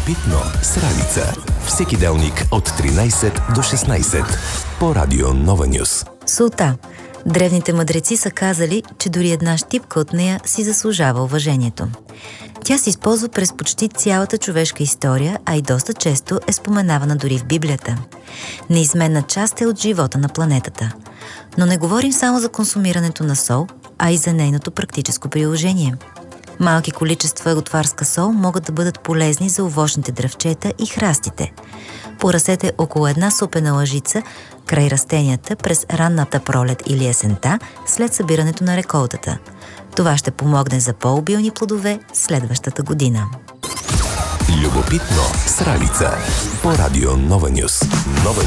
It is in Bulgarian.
Любопитно с Ралица. Всеки делник от 13 до 16 по Радио Нова Нюс. Султа. Древните мъдреци са казали, че дори една щипка от нея си заслужава уважението. Тя се използва през почти цялата човешка история, а и доста често е споменавана дори в Библията. Неизменна част е от живота на планетата. Но не говорим само за консумирането на сол, а и за нейното практическо приложение. Малки количества готварска сол могат да бъдат полезни за овощните дръвчета и храстите. Поръсете около една супена лъжица край растенията през ранната пролет или есента след събирането на реколтата. Това ще помогне за по-обилни плодове следващата година. Любопитно с Ралица по Радио Нова Нюс.